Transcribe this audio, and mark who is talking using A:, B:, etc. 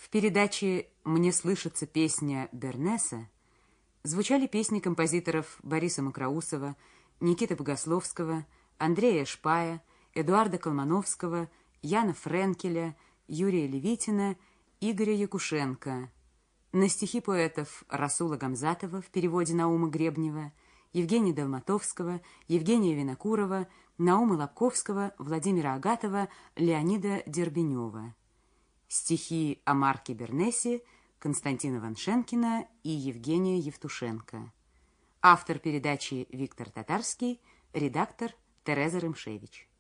A: В передаче «Мне слышится песня Бернеса» звучали песни композиторов Бориса Мокроусова, Никиты Богословского, Андрея Шпая, Эдуарда Колмановского, Яна Френкеля, Юрия Левитина, Игоря Якушенко, на стихи поэтов Расула Гамзатова в переводе Наума Гребнева, Евгения Долматовского, Евгения Винокурова, Наума Лобковского, Владимира Агатова, Леонида Дербенева. Стихи о Марке Бернесе, Константина Ваншенкина и Евгения Евтушенко. Автор передачи Виктор Татарский, редактор Тереза Рымшевич.